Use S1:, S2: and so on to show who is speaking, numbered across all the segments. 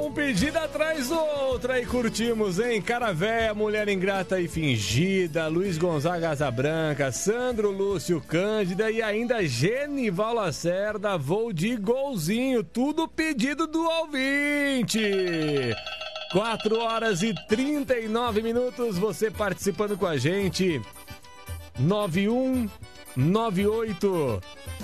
S1: Um pedido atrás do outro aí curtimos, hein? Cara Véia, Mulher Ingrata e Fingida, Luiz Gonzaga Asa Branca, Sandro Lúcio Cândida e ainda Genival Lacerda, Voo de Golzinho, tudo pedido do ouvinte. 4 horas e 39 minutos, você participando com a gente. 9198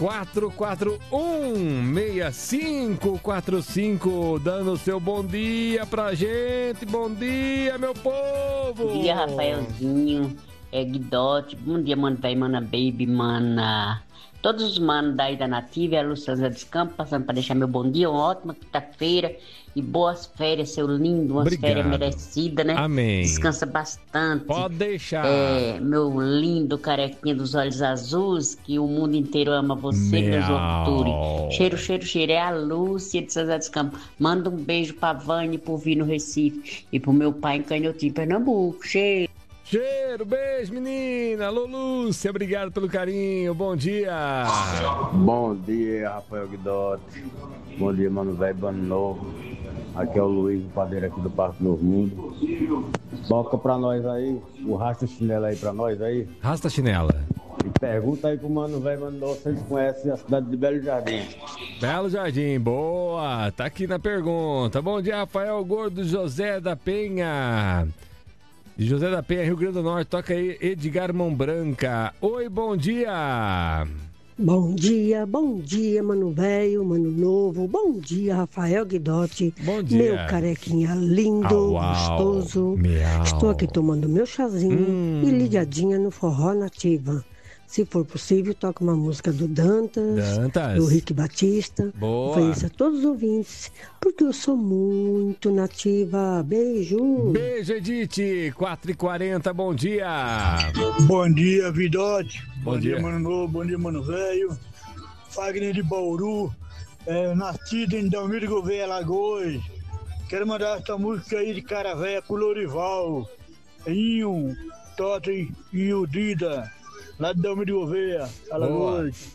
S1: 441-6545, dando o seu bom dia pra gente. Bom dia, meu povo.
S2: Bom dia, Rafaelzinho, Guidote. Bom dia, mano, velho, mana, baby, mana. Todos os manos daí da Nativa e a Luciana dos Campos, passando para deixar meu bom dia, uma ótima quinta-feira e boas férias, seu lindo, umas férias merecidas, né?
S1: Amém.
S2: Descansa bastante.
S1: Pode deixar.
S2: Meu lindo carequinha dos olhos azuis, que o mundo inteiro ama você, Deus Orturi. Cheiro, cheiro, cheiro. É a Lúcia de São José dos Campos. Manda um beijo pra Vânia e pro Vi no Recife e pro meu pai em Canhotinho, Pernambuco. Cheiro.
S1: Cheiro, beijo, menina. Alô, Lúcia, obrigado pelo carinho. Bom dia.
S3: Bom dia, Rafael Guidotti. Bom dia, mano velho, ano novo. Aqui é o Luiz, o padeiro aqui do Parque Novo Mundo. Toca pra nós aí, o Rasta Chinela aí pra nós aí.
S1: Rasta Chinela.
S3: E pergunta aí pro mano velho, mano novo, se eles conhecem a cidade de Belo Jardim.
S1: Belo Jardim, boa. Tá aqui na pergunta. Bom dia, Rafael Gordo, José da Penha. De José da Penha, Rio Grande do Norte, toca aí Edgar Mão Branca. Oi, bom dia.
S4: Bom dia, mano velho, mano novo. Bom dia, Rafael Guidotti.
S1: Bom dia.
S4: Meu carequinha lindo, gostoso.
S1: Miau.
S4: Estou aqui tomando meu chazinho e ligadinha no Forró Nativa. Se for possível, toca uma música do Dantas. Do Rick Batista.
S1: Boa.
S4: Ofereça a todos os ouvintes, porque eu sou muito nativa. Beijo.
S1: Beijo, Edith. 4h40, bom dia.
S5: Bom dia, Vidote.
S1: Bom dia,
S5: mano novo. Bom dia, mano velho. Fagner de Bauru. Nascido em Dalmir Gouveia, Alagoas. Quero mandar essa música aí de Cara Véia pro Lorival. Inho, Totem e o Dida. Lá de Dalmir Gouveia, Alagoas.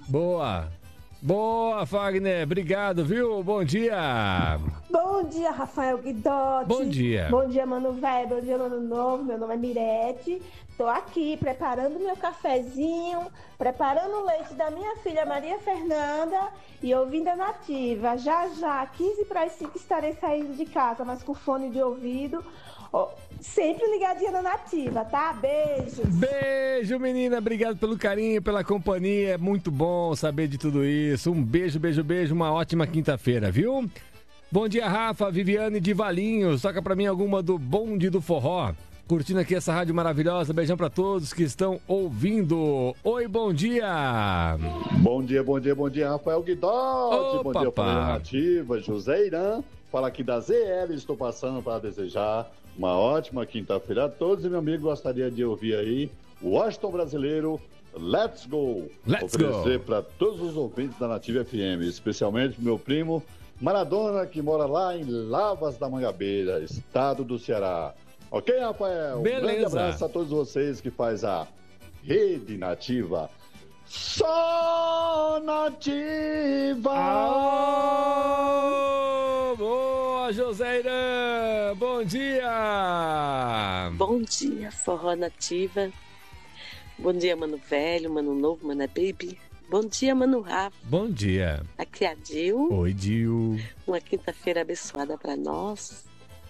S1: Boa, Fagner. Obrigado, viu? Bom dia.
S6: Bom dia, Rafael Guidotti.
S1: Bom dia.
S6: Bom dia, mano velho. Bom dia, mano novo. Meu nome é Mirete. Tô aqui preparando meu cafezinho, preparando o leite da minha filha Maria Fernanda e ouvindo a Nativa. Já, 15 para as 5 estarei saindo de casa, mas com fone de ouvido. Sempre ligadinha na Nativa, tá? Beijo.
S1: Beijo, menina. Obrigado pelo carinho, pela companhia. É muito bom saber de tudo isso. Um beijo. Uma ótima quinta-feira, viu? Bom dia, Rafa, Viviane de Valinhos. Toca pra mim alguma do Bonde do Forró. Curtindo aqui essa rádio maravilhosa. Beijão pra todos que estão ouvindo. Oi, bom dia.
S7: Bom dia, Rafael Guidotti. Bom dia, família Nativa. José Irã. Fala aqui da ZL. Estou passando para desejar uma ótima quinta-feira a todos. E meu amigo gostaria de ouvir aí o Washington Brasileiro. Let's Go. Oferecer para todos os ouvintes da Nativa FM, especialmente meu primo Maradona, que mora lá em Lavras da Mangabeira, estado do Ceará. Ok, Rafael?
S1: Beleza.
S7: Um grande abraço a todos vocês que faz a Rede Nativa. Só Nativa!
S1: Boa, José Irã! Bom dia!
S8: Bom dia, Forró Nativa. Bom dia, mano velho, mano novo, mano baby. Bom dia, mano Rafa.
S1: Bom dia.
S8: Aqui é a Dil.
S1: Oi, Dil.
S8: Uma quinta-feira abençoada pra nós.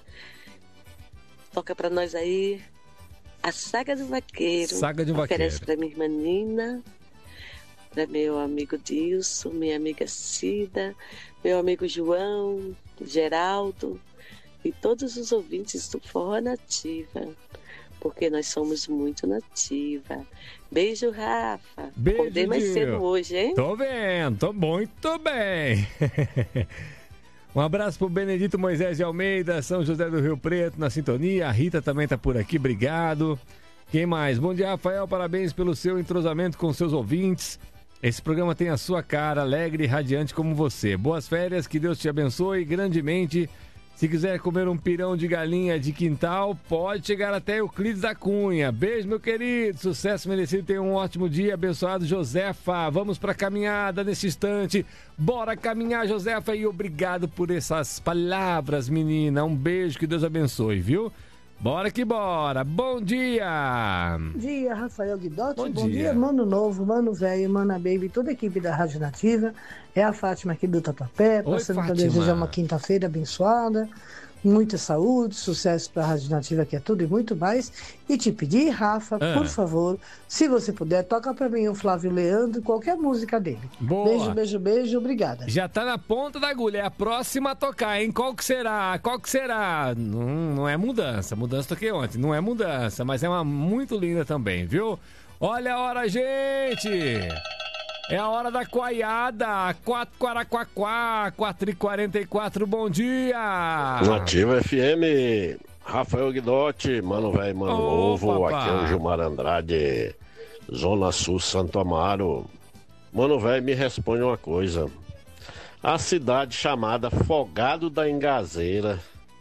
S8: Toca pra nós aí a Saga do Vaqueiro.
S1: Saga do Vaqueiro.
S8: Oferece pra minha irmã Nina, pra meu amigo Dilson, minha amiga Cida, meu amigo João, Geraldo e todos os ouvintes do Forró Nativa, porque nós somos muito nativa. Beijo, Rafa.
S1: Beijo,
S8: acordei mais cedo hoje, hein?
S1: Tô vendo, tô muito bem. Um abraço pro Benedito Moisés de Almeida, São José do Rio Preto, na sintonia. A Rita também tá por aqui, obrigado. Quem mais? Bom dia, Rafael, parabéns pelo seu entrosamento com seus ouvintes. Esse programa tem a sua cara, alegre e radiante como você. Boas férias, que Deus te abençoe grandemente Se quiser comer um pirão de galinha de quintal, pode chegar até Euclides da Cunha. Beijo, meu querido. Sucesso merecido. Tenha um ótimo dia. Abençoado, Josefa. Vamos pra caminhada nesse instante. Bora caminhar, Josefa. E obrigado por essas palavras, menina. Um beijo, que Deus abençoe, viu? Bora que bora. Bom dia.
S9: Bom dia, Rafael Guidotti. Bom dia, Mano Novo, Mano Velho, Mana Baby, toda a equipe da Rádio Nativa. É a Fátima aqui do Tatuapé, passando para desejar uma quinta-feira abençoada, muita saúde, sucesso para a Rádio Nativa, que é tudo e muito mais. E te pedir, Rafa, por favor, se você puder, toca para mim o Flávio Leandro, qualquer música dele.
S1: Boa.
S9: Beijo, beijo, beijo, obrigada.
S1: Já tá na ponta da agulha, é a próxima a tocar, hein? Qual que será? Qual que será? Não é mudança, mudança toquei ontem, não é mudança, mas é uma muito linda também, viu? Olha a hora, gente! É a hora da coaiada, 4Quaraquaquá, 4h44, bom dia!
S10: Nativa FM, Rafael Guidotti, Mano Velho, Mano Novo, papá. Aqui é o Gilmar Andrade, Zona Sul, Santo Amaro. Mano Velho, me responde uma coisa. A cidade chamada Fogado da Engazeira,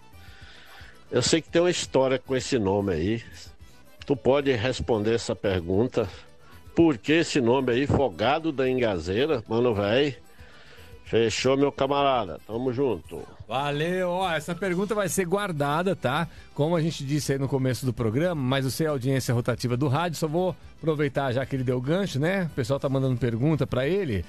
S10: eu sei que tem uma história com esse nome aí. Tu pode responder essa pergunta? Por que esse nome aí, Fogado da Engazeira, Mano Véi? Fechou, meu camarada. Tamo junto.
S1: Valeu. Ó, essa pergunta vai ser guardada, tá? Como a gente disse aí no começo do programa, mas você é a audiência rotativa do rádio, só vou aproveitar já que ele deu gancho, né? O pessoal tá mandando pergunta pra ele.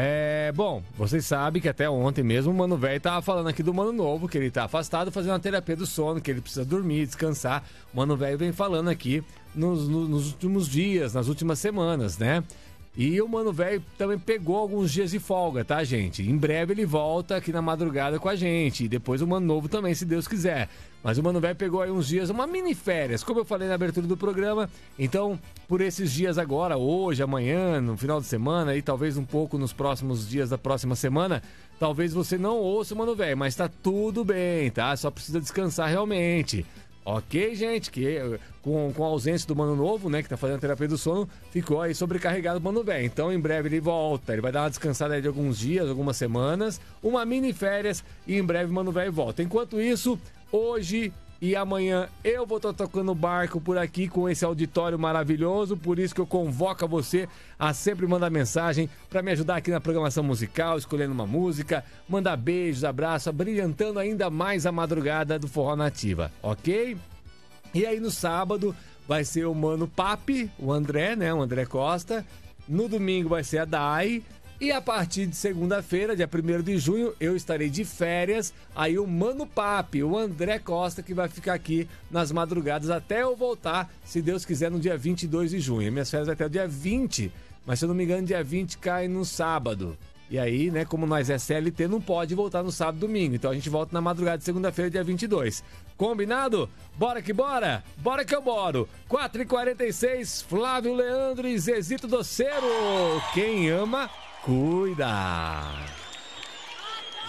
S1: Bom, vocês sabem que até ontem mesmo o Mano Velho tava falando aqui do Mano Novo, que ele tá afastado, fazendo uma terapia do sono, que ele precisa dormir, descansar. O Mano Velho vem falando aqui nos últimos dias, nas últimas semanas, né? E o Mano Velho também pegou alguns dias de folga, tá, gente? Em breve ele volta aqui na madrugada com a gente. E depois o Mano Novo também, se Deus quiser. Mas o Mano Velho pegou aí uns dias, uma mini férias, como eu falei na abertura do programa. Então, por esses dias agora, hoje, amanhã, no final de semana, e talvez um pouco nos próximos dias da próxima semana, talvez você não ouça o Mano Velho, mas tá tudo bem, tá? Só precisa descansar realmente. Ok, gente, que com a ausência do Mano Novo, né, que tá fazendo a terapia do sono, ficou aí sobrecarregado o Mano Velho. Então, em breve ele volta, ele vai dar uma descansada aí de alguns dias, algumas semanas, uma mini férias, e em breve o Mano Velho volta. Enquanto isso, hoje e amanhã eu vou estar tocando barco por aqui com esse auditório maravilhoso, por isso que eu convoco a você a sempre mandar mensagem para me ajudar aqui na programação musical, escolhendo uma música, mandar beijos, abraços, brilhantando ainda mais a madrugada do Forró Nativa, ok? E aí no sábado vai ser o Mano Papi, o André, né, o André Costa, no domingo vai ser a Dai. E a partir de segunda-feira, dia 1º de junho, eu estarei de férias. Aí o Mano Papi, o André Costa, que vai ficar aqui nas madrugadas até eu voltar, se Deus quiser, no dia 22 de junho. Minhas férias vai até o dia 20, mas se eu não me engano, dia 20 cai no sábado. E aí, né, como nós é CLT, não pode voltar no sábado e domingo. Então a gente volta na madrugada de segunda-feira, dia 22. Combinado? Bora que bora! Bora que eu boro! 4h46, Flávio Leandro e Zezito Doceiro. Quem ama, cuida!